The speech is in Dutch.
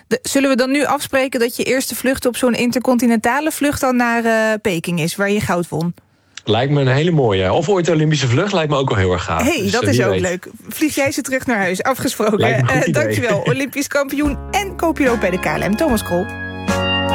Zullen we dan nu afspreken dat je eerste vlucht op zo'n intercontinentale vlucht dan naar Peking is, waar je goud won? Lijkt me een hele mooie. Of ooit de Olympische vlucht lijkt me ook wel heel erg gaaf. Dus dat is ook leuk. Vlieg jij ze terug naar huis. Afgesproken. Dankjewel, Olympisch Olympisch kampioen en co-piloot bij de KLM, Thomas Krol.